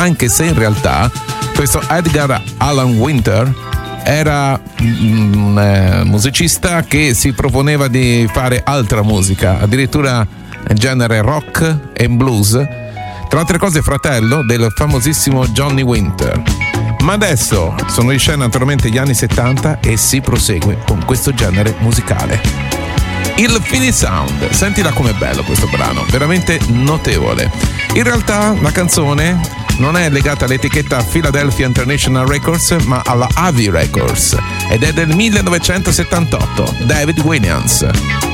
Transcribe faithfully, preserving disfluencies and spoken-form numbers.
anche se in realtà questo Edgar Allan Winter era un eh, musicista che si proponeva di fare altra musica, addirittura genere rock e blues, tra altre cose fratello del famosissimo Johnny Winter. Ma adesso sono di scena naturalmente gli anni settanta e si prosegue con questo genere musicale. Il Philly Sound, sentila com'è bello questo brano, veramente notevole. In realtà la canzone non è legata all'etichetta Philadelphia International Records, ma alla Avi Records, ed è del millenovecentosettantotto, David Williams.